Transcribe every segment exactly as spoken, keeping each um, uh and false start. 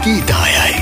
ගීතයයි.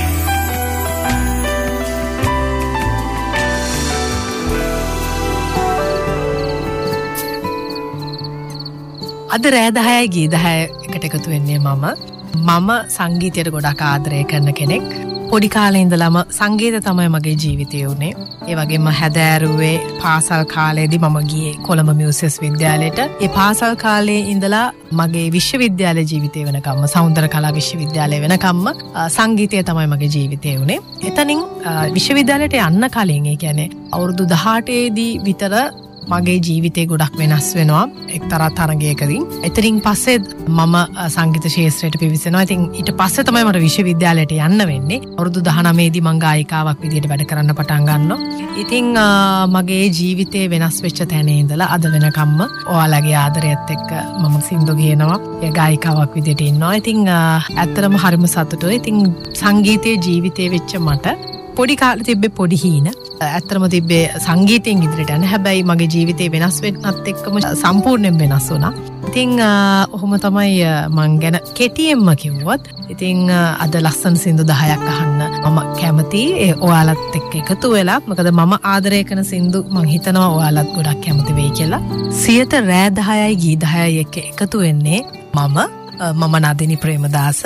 අද රෑ දහයයි ගී දහය එකට එකතු වෙන්නේ මම. මම සංගීතයට ගොඩක් ආදරය කරන කෙනෙක්. පොඩි කාලේ ඉඳලම සංගීතය තමයි මගේ ජීවිතය උනේ. ඒ වගේම හැදෑරුවේ පාසල් කාලේදී මම ගියේ කොළඹ මියුසික් විද්‍යාලයට. ඒ පාසල් කාලේ ඉඳලා මගේ විශ්වවිද්‍යාල ජීවිතය වෙනකම්ම සෞන්දර්ය කලා විශ්වවිද්‍යාලය වෙනකම්ම සංගීතය තමයි මගේ ජීවිතය උනේ. එතනින් විශ්වවිද්‍යාලයට යන්න කලින් ඒ කියන්නේ අවුරුදු දහඅටේ දී විතර මගේ ජීවිතේ ගොඩක් වෙනස් වෙනවා එක්තරා තරගයකදී. එතනින් පස්සේ මම සංගීත ශාස්ත්‍රයට පිවිසෙනවා. ඉතින් ඊට පස්සේ තමයි මට විශ්වවිද්‍යාලයට යන්න වෙන්නේ. අවුරුදු දහනවය දී මම ගායිකාවක් විදියට වැඩ කරන්න පටන් ගන්නවා. ඉතින් මගේ ජීවිතේ වෙනස් වෙච්ච තැන ඉඳලා අද වෙනකම්ම ඔයාලගේ ආදරයත් එක්ක මම සින්දු ගේනවා. ඒ ගායිකාවක් විදියට ඉන්නවා. ඉතින් ඇත්තටම හරිම සතුටුයි. ඉතින් සංගීතයේ ජීවිතේ වෙච්ච මට පොඩි කාලේ තිබ්බේ පොඩි හීන. ඇත්තටම තිබ්බේ සංගීතයෙන් ඉදිරියට යන. හැබැයි මගේ ජීවිතේ වෙනස් වෙන්නත් එක්කම සම්පූර්ණයෙන් වෙනස් වුණා. ඉතින් ඔහොම තමයි මං ගැන කෙටියෙන්ම කිව්වොත්. ඉතින් අද ලස්සන සින්දු දහයක් අහන්න මම කැමතියි. ඒ ඔයාලත් එක්ක එකතු වෙලා. මොකද මම ආදරය කරන සින්දු මං හිතනවා ඔයාලත් ගොඩක් කැමති වෙයි කියලා. සියත රෑ දහයයි ගී දහයයි එක්ක එකතු වෙන්නේ මම මම නදිනි ප්‍රේමදාස.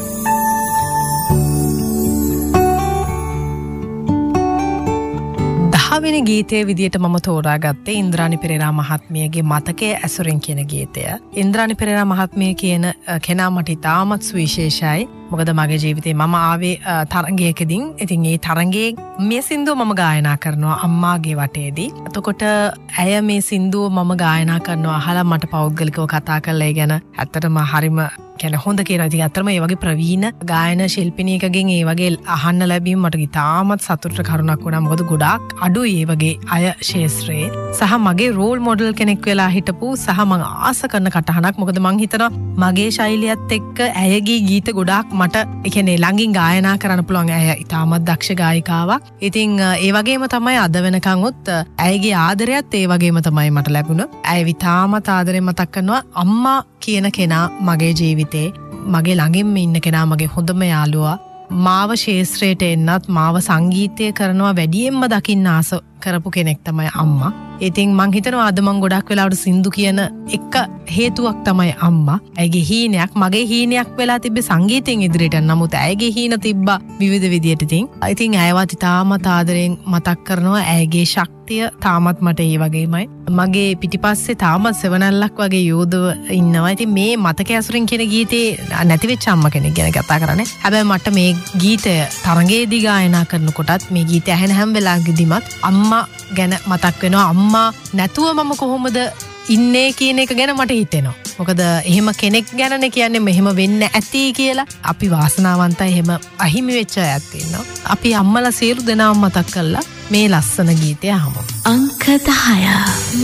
වෙන ගීතයේ විදියට මම තෝරාගත්තේ ඉන්ද්‍රානි පෙරේරා මහත්මියගේ මතකයේ ඇසුරින් කියන ගීතය. ඉන්ද්‍රානි පෙරේරා මහත්මිය කියන කෙනා මට ඉතාමත් සුවිශේෂයි. මොකද මගේ ජීවිතේ මම ආවේ තරංගයකදී. ඉතින් ඒ තරංගයේ මේ සින්දුව මම ගායනා කරනවා අම්මාගේ වටේදී. එතකොට ඇය මේ සින්දුව මම ගායනා කරනවා අහලා මට පෞද්ගලිකව කතා කරලා ඒ ගැන ඇත්තටම හරිම කියන්නේ හොඳ කියලා. ඉතින් අතරම මේ වගේ ප්‍රවීණ ගායන ශිල්පිනියකගෙන් ඒ වගේ අහන්න ලැබීම මට ඉතාමත් සතුටට කරුණක් වුණා. මොකද ගොඩාක් අඩුයි මේ වගේ අය ශාස්ත්‍රයේ. සහ මගේ රෝල් මොඩල් කෙනෙක් වෙලා හිටපු සහ මම ආස කරන කටහනක්. මොකද මං හිතනවා මගේ ශෛලියත් එක්ක ඇයගේ ගීත ගොඩාක් මට ඒ කියන්නේ ළඟින් ගායනා කරන්න පුළුවන්. ඇය ඉතාමත් දක්ෂ ගායිකාවක්. ඉතින් ඒ වගේම තමයි අද වෙනකන් උත් ඇයගේ ආදරයත් ඒ වගේම තමයි මට ලැබුණා. ඇය ඉතාමත් ආදරෙන් මතක් කරනවා අම්මා කියන කෙනා මගේ ජීවිතේ මගේ ළඟින්ම ඉන්න කෙනා මගේ හොඳම යාළුවා. මාව ශාස්ත්‍රයට එන්නත් මාව සංගීතය කරනවා වැඩියෙන්ම දකින්න ආස කරපු කෙනෙක් තමයි අම්මා. ඉතින් මං හිතනවා අද මං ගොඩක් වෙලාවට සින්දු කියන එක හේතුවක් තමයි අම්මා. ඇයගේ හීනයක් මගේ හීනයක් වෙලා තිබ්බේ සංගීතයෙන් ඉදිරියට. නමුත් ඇයගේ හීන තිබ්බා විවිධ විදියට. ඉතින් ඉතින් ඇයවත් තාමත් ආදරෙන් මතක් කරනවා. ඇයගේ ශක්තිය තාමත් මට ඒ වගේමයි. මගේ පිටිපස්සේ තාමත් සෙවණැල්ලක් වගේ යෝධව ඉන්නවා. ඉතින් මේ මතක ඇසුරින් කියන ගීතේ නැතිවෙච්ච අම්මා කෙනෙක් ගැන කතා කරන්නේ. හැබැයි මට මේ ගීතය තරංගයේදී ගායනා කරනකොටත් මේ ගීතය ඇහෙන හැම වෙලාවෙදිමත් අම්මා ගැන මතක් වෙනවා. අම්මා නැතුව මම කොහොමද ඉන්නේ කියන එක ගැන මට හිතෙනවා. මොකද එහෙම කෙනෙක් ගැනනේ කියන්නේ මෙහෙම වෙන්න ඇති කියලා. අපි වාසනාවන්තයි එහෙම අහිමි වෙච්ච අයත් ඉන්නවා. අපි අම්මලා සියලු දෙනාම මතක් කරලා මේ ලස්සන ගීතය අහමු. අංක දහය